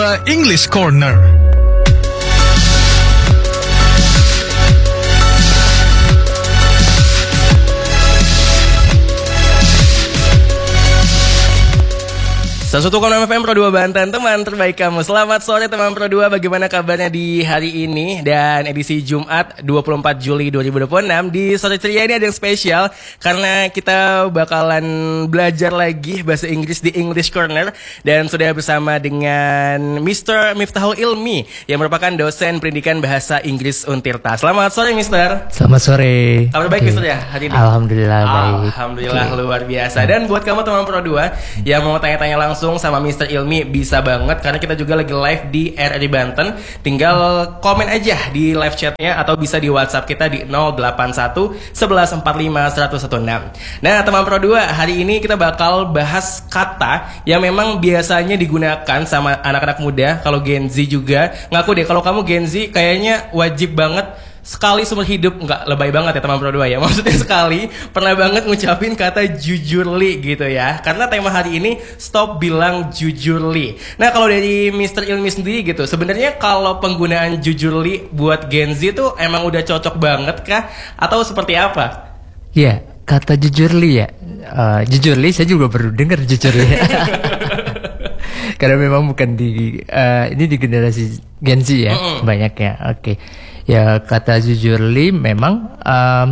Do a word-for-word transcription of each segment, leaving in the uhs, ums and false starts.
Bahasa English Corner. seratus satu koma enam F M Pro dua Banten, teman terbaik kamu. Selamat sore teman Pro dua, bagaimana kabarnya di hari ini? Dan edisi Jumat dua puluh empat Juli dua ribu dua puluh enam. Di sore ceria ini ada yang spesial, karena kita bakalan belajar lagi bahasa Inggris di English Corner. Dan sudah bersama dengan mister Miftahul Ilmi, yang merupakan dosen pendidikan bahasa Inggris Untirta. Selamat sore mister. Selamat sore. Kabar baik mister ya hari ini? Alhamdulillah baik. Alhamdulillah okay. Luar biasa. Dan buat kamu teman Pro dua yang mau tanya-tanya langsung sama mister Ilmi, bisa banget karena kita juga lagi live di R R I Banten. Tinggal komen aja di live chatnya atau bisa di WhatsApp kita di nol delapan satu sebelas empat lima seratus enam belas. Nah teman Pro dua, hari ini kita bakal bahas kata yang memang biasanya digunakan sama anak-anak muda. Kalau Gen Z juga, ngaku deh kalau kamu Gen Z kayaknya wajib banget sekali seumur hidup, nggak lebay banget ya teman Pro dua ya, maksudnya sekali pernah banget ngucapin kata jujurly gitu ya, karena tema hari ini stop bilang jujurly. Nah kalau dari mister Ilmi sendiri gitu, sebenarnya kalau penggunaan jujurly buat Gen Z tuh emang udah cocok banget kah atau seperti apa? Ya, kata jujurly ya, uh, jujurly saya juga baru dengar jujurly. Karena memang bukan di uh, ini di generasi Gen Z ya, mm-hmm. banyaknya. Oke. Okay. Ya kata jujurly memang um,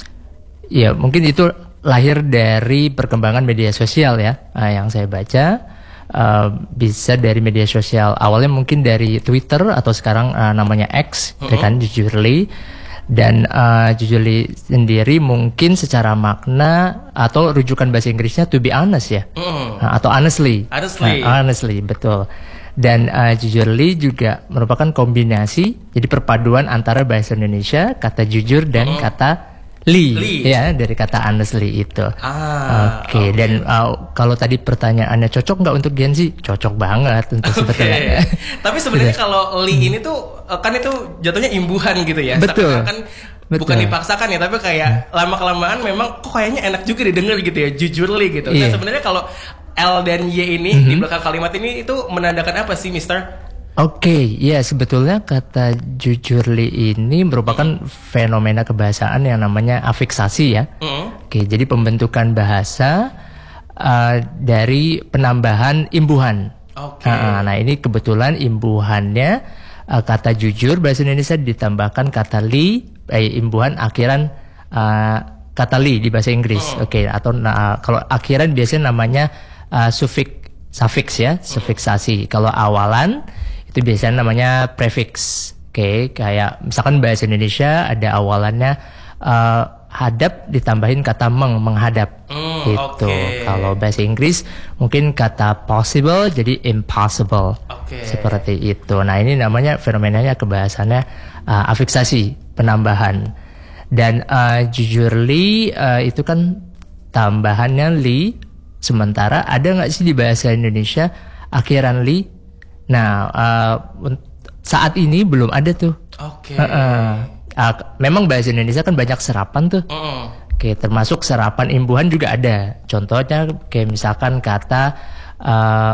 ya mungkin itu lahir dari perkembangan media sosial ya, uh, yang saya baca uh, bisa dari media sosial, awalnya mungkin dari Twitter atau sekarang uh, namanya X, uh-huh. kan jujurly. Dan uh, jujurly sendiri mungkin secara makna atau rujukan bahasa Inggrisnya to be honest ya, uh-huh. uh, atau honestly, honestly, uh, honestly betul. Dan uh, jujurly juga merupakan kombinasi, jadi perpaduan antara bahasa Indonesia kata jujur dan uh-huh. kata li, li, ya dari kata honestly itu. Ah, Oke. Okay. Okay. Dan uh, kalau tadi pertanyaannya cocok nggak untuk Gen Z? Cocok banget untuk okay. sebetulnya. Tapi sebenarnya kalau li ini tuh kan itu jatuhnya imbuhan gitu ya. Betul. Kan bukan dipaksakan ya, tapi kayak lama kelamaan memang kok kayaknya enak juga didengar gitu ya, jujurly gitu. Yeah. Nah sebenarnya kalau L dan Y ini mm-hmm. di belakang kalimat ini itu menandakan apa sih, mister? Oke, okay, ya sebetulnya kata jujurly ini merupakan mm. fenomena kebahasaan yang namanya afiksasi ya. Mm. Oke, okay, jadi pembentukan bahasa uh, dari penambahan imbuhan. Oke. Okay. Nah, nah ini kebetulan imbuhannya uh, kata jujur bahasa Indonesia ditambahkan kata li, eh, imbuhan akhiran uh, kata li di bahasa Inggris. Mm. Oke, okay, atau nah, kalau akhiran biasanya namanya Uh, sufiks, sufiks ya, sufiksasi. Kalau awalan itu biasanya namanya prefix. Oke, okay, kayak misalkan bahasa Indonesia ada awalannya uh, hadap ditambahin kata meng, menghadap. Mm, gitu. Okay. Kalau bahasa Inggris mungkin kata possible jadi impossible. Okay. Seperti itu. Nah ini namanya fenomenanya kebahasannya uh, afiksasi, penambahan. Dan uh, jujurly uh, itu kan tambahannya li. Sementara ada nggak sih di bahasa Indonesia akhiran li? Nah uh, saat ini belum ada tuh. Oke. Okay. Uh, uh, uh, memang bahasa Indonesia kan banyak serapan tuh. Uh. Oke, okay, termasuk serapan imbuhan juga ada. Contohnya kayak misalkan kata uh,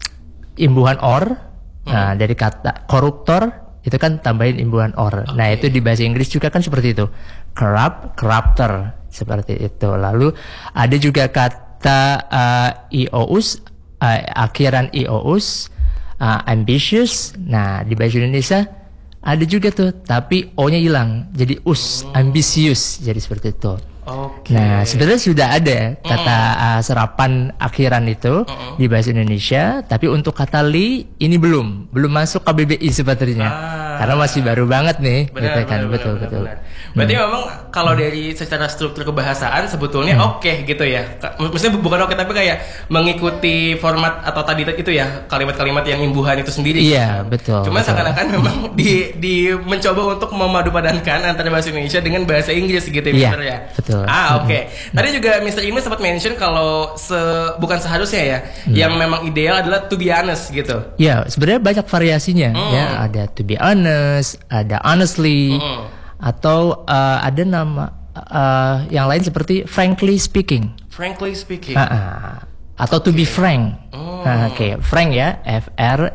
imbuhan or. Uh. Nah dari kata koruptor itu kan tambahin imbuhan or. Okay. Nah itu di bahasa Inggris juga kan seperti itu. Corrupt, corrupter seperti itu. Lalu ada juga kata kata uh, ious, uh, akhiran ious, uh, ambitious. Nah di bahasa Indonesia ada juga tuh, tapi o-nya hilang, jadi us, ambisius, jadi seperti itu. Okay. Nah sebenarnya sudah ada kata uh, serapan akhiran itu uh-uh. di bahasa Indonesia, tapi untuk kata li ini belum, belum masuk K B B I sebenarnya, ah. karena masih baru banget nih, benar, gitu kan, benar, betul benar, betul. Benar. Berarti hmm. memang kalau dari secara struktur kebahasaan sebetulnya hmm. oke okay, gitu ya, maksudnya bukan oke okay, tapi kayak mengikuti format atau tadi itu ya kalimat-kalimat yang imbuhan itu sendiri. Iya betul. Cuma seakan-akan memang di di mencoba untuk memadupadankan antara bahasa Indonesia dengan bahasa Inggris gitu ya, iya, ya. Betul. Ah oke. Okay. Tadi juga mister Ilmi sempat mention kalau se bukan seharusnya ya, hmm. yang memang ideal adalah to be honest gitu. Ya sebenarnya banyak variasinya hmm. ya, ada to be honest, ada honestly, hmm. atau uh, ada nama uh, yang lain seperti frankly speaking. Frankly speaking. Uh, uh, atau okay. to be frank. Hmm. Uh, Oke, okay. frank ya, F R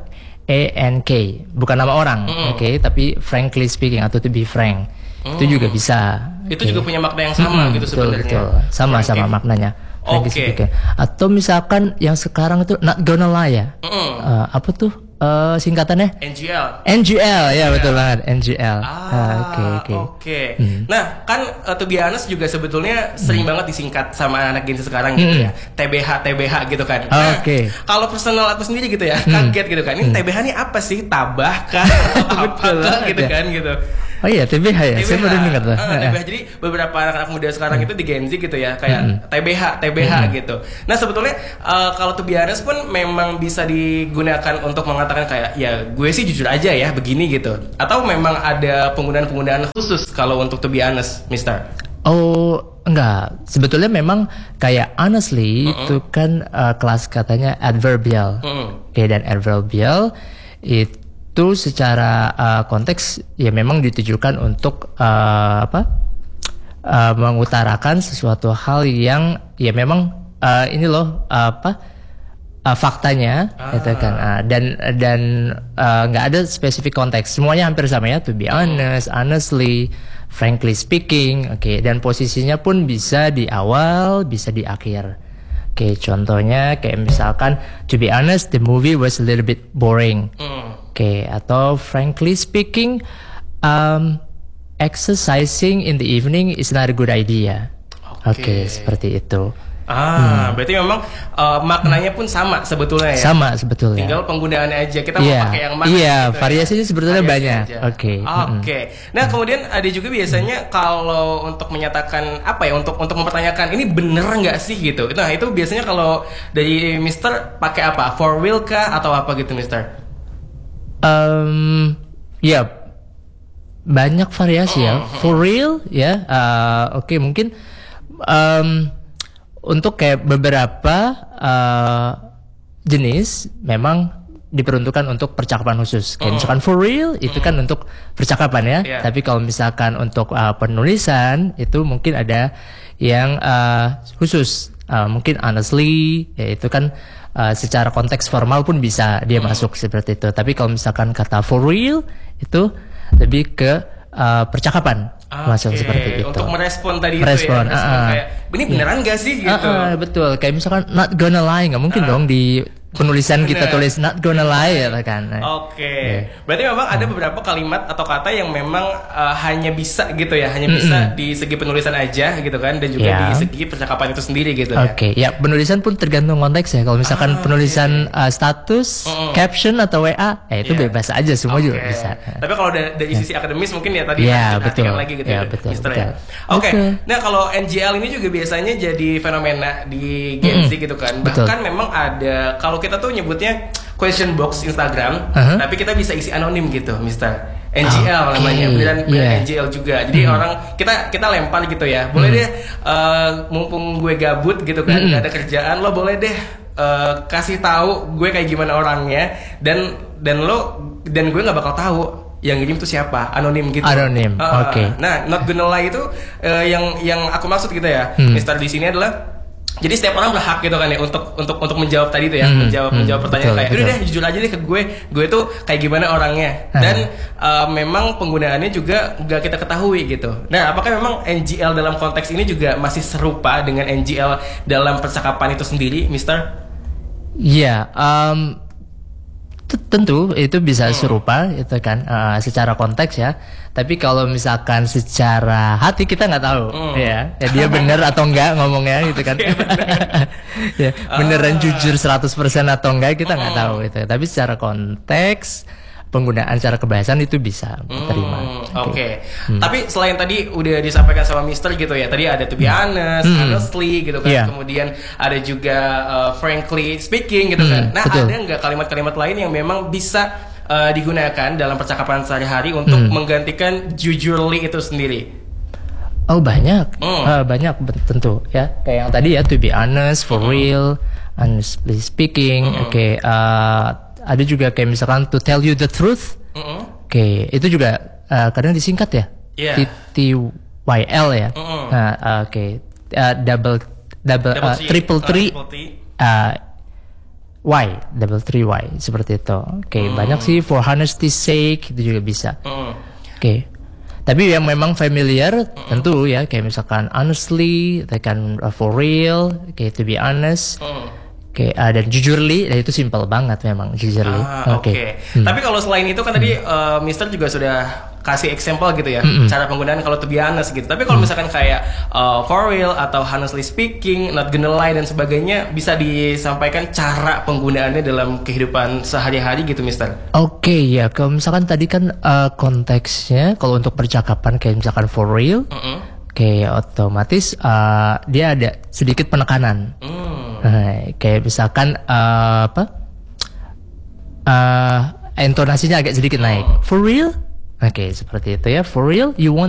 A N K, bukan nama orang, Mm-mm. oke, okay, tapi frankly speaking atau to be frank, mm. itu juga bisa. Itu okay. juga punya makna yang sama mm-hmm, gitu betul, sebenarnya. betul. Sama-sama maknanya. Oke. Okay. Atau misalkan yang sekarang itu not gonna lie ya, uh, apa tuh uh, singkatannya? N G L. N G L ya, betul banget, N G L. Ah, oke oke. Oke. Nah, kan uh, to be honest juga sebetulnya sering banget disingkat sama anak Gen Z sekarang gitu Mm. ya. T B H T B H gitu kan. Nah, Oke. kalau personal aku sendiri gitu ya, kaget gitu kan. Ini T B H ini apa sih? Tabah kah? Atau apa Betul kah? Gitu ya. kan gitu. Oh iya, T B H ya, saya baru dengar tuh. Uh, T B H. Jadi beberapa anak-anak muda sekarang itu di Gen Z gitu ya, kayak T B H, T B H gitu. Nah sebetulnya uh, kalau to be honest pun memang bisa digunakan untuk mengatakan kayak ya gue sih jujur aja ya begini gitu. Atau memang ada penggunaan-penggunaan khusus kalau untuk to be honest, Mister? Oh enggak, sebetulnya memang kayak honestly uh-uh. itu kan uh, kelas katanya adverbial. Uh-uh. Oke, dan adverbial itu itu secara uh, konteks ya memang ditujukan untuk uh, apa uh, mengutarakan sesuatu hal yang ya memang uh, ini loh uh, apa uh, faktanya ah. gitu kan uh, dan dan nggak uh, ada spesifik konteks, semuanya hampir sama ya, to be honest, honestly, frankly speaking. Oke, okay. Dan posisinya pun bisa di awal, bisa di akhir. Oke, okay, contohnya kayak misalkan to be honest the movie was a little bit boring. Mm. Oke, okay, atau frankly speaking um, exercising in the evening is not a good idea. Oke, okay. okay, seperti itu. Ah, hmm. berarti memang uh, maknanya pun sama sebetulnya ya. Sama sebetulnya. Tinggal penggunaannya aja kita yeah. mau pakai yang mana. Iya, yeah, gitu variasinya ya. sebetulnya Variasi banyak. Oke. Oke. Okay. Okay. Nah, kemudian ada juga biasanya kalau untuk menyatakan apa ya, untuk untuk mempertanyakan ini bener nggak sih gitu. Nah, itu biasanya kalau dari Mister pakai apa? For real kah atau apa gitu, Mister? Um, ya banyak variasi ya. For real ya. Uh, Oke, okay, mungkin um, untuk kayak beberapa uh, jenis memang diperuntukkan untuk percakapan khusus. Kayak mm. misalkan for real itu mm. kan untuk percakapan ya. Yeah. Tapi kalau misalkan untuk uh, penulisan itu mungkin ada yang uh, khusus. Uh, mungkin honestly ya itu kan uh, secara konteks formal pun bisa dia mm. masuk seperti itu. Tapi kalau misalkan kata for real itu lebih ke uh, percakapan. Okay. Masuk seperti itu. Untuk merespon tadi merespon, itu ya. Merespon, uh, kayak ini beneran gak sih gitu. Uh, uh, betul. Kayak misalkan not gonna lie, nggak mungkin uh. dong di penulisan kita tulis not gonna lie ya kan. Oke. Okay. Yeah. Berarti memang ada beberapa kalimat atau kata yang memang uh, hanya bisa gitu ya, hanya bisa mm-hmm. di segi penulisan aja gitu kan, dan juga yeah. di segi percakapan itu sendiri gitu ya. Oke, okay. ya penulisan pun tergantung konteks ya. Kalau misalkan ah, penulisan okay. uh, status, mm-hmm. caption atau W A, ya itu yeah. bebas aja, semua okay. juga bisa. Tapi kalau dari, dari sisi yeah. akademis mungkin ya tadi yeah, betul. lagi gitu yeah, ya, betul, Mister betul. ya. Oke. Okay. Okay. Nah, kalau N G L ini juga biasanya jadi fenomena di Gen Z mm-hmm. gitu kan. Bahkan betul. Memang ada, kalau kita tuh nyebutnya question box Instagram, uh-huh. tapi kita bisa isi anonim gitu, Mister N G L okay. namanya, beneran yeah. N G L juga. Jadi mm. orang kita kita lempar gitu ya, boleh mm. deh uh, mumpung gue gabut gitu kan, mm. gak ada kerjaan, lo boleh deh uh, kasih tahu gue kayak gimana orangnya, dan dan lo dan gue nggak bakal tahu yang ngirim tuh siapa, anonim gitu. Anonim, uh, oke. Okay. Nah, not gonna lie itu uh, yang yang aku maksud gitu ya, mm. Mister di sini adalah. Jadi setiap orang berhak gitu kan ya untuk untuk untuk menjawab tadi itu ya, hmm, menjawab hmm, menjawab pertanyaan betul, kayak udah deh jujur aja deh ke gue, gue tuh kayak gimana orangnya, dan uh, memang penggunaannya juga nggak kita ketahui gitu. Nah, apakah memang N G L dalam konteks ini juga masih serupa dengan N G L dalam percakapan itu sendiri, Mister? Iya, um, tentu itu bisa hmm. serupa itu kan uh, secara konteks ya. Tapi kalau misalkan secara hati kita nggak tahu hmm. ya, ya dia bener atau enggak ngomongnya gitu kan. Ya, beneran uh. jujur seratus persen atau enggak kita nggak hmm. tahu itu. Tapi secara konteks penggunaan secara kebahasan itu bisa diterima. Hmm, Oke. Okay. Hmm. Tapi selain tadi udah disampaikan sama Mister gitu ya. Tadi ada to be honest, hmm. honestly gitu kan. Yeah. Kemudian ada juga uh, frankly speaking gitu hmm, kan. Nah, betul. Ada nggak kalimat-kalimat lain yang memang bisa uh, digunakan dalam percakapan sehari-hari untuk hmm. menggantikan jujurly itu sendiri? Oh banyak, hmm. uh, banyak tentu ya. Kayak yang tadi ya, to be honest, for hmm. real, honestly speaking. Hmm. Oke. Okay, uh, ada juga kayak misalkan to tell you the truth. Mm-hmm. Oke, okay, itu juga uh, kadang disingkat ya. Yeah. T T Y L ya. Mm-hmm. Nah, uh, oke. Okay. Uh, double double, double uh, triple three. Uh, why, double three why, seperti itu. Oke, okay, hmm. banyak sih for honesty's sake itu juga bisa. Hmm. Oke. Okay. Tapi yang memang familiar mm-hmm. tentu ya, kayak misalkan honestly, kan uh, for real, kayak to be honest, mm. kayak uh, dan jujurly, dan itu simple banget memang jujurly. Ah, Oke. Okay. Okay. Hmm. Tapi kalau selain itu kan mm. tadi uh, Mister juga sudah kasih example gitu ya, mm-hmm. cara penggunaan kalau to be honest gitu. Tapi kalau mm. misalkan kayak uh, for real atau honestly speaking, not gonna lie dan sebagainya, bisa disampaikan cara penggunaannya dalam kehidupan sehari-hari gitu, Mister. Oke okay, ya, kalau misalkan tadi kan uh, konteksnya kalau untuk percakapan kayak misalkan for real, mm-hmm. kayak otomatis uh, dia ada sedikit penekanan. Mm. Nah, kayak misalkan uh, apa? Uh, intonasinya agak sedikit naik. For real? Oke, okay, seperti itu ya. For real, you want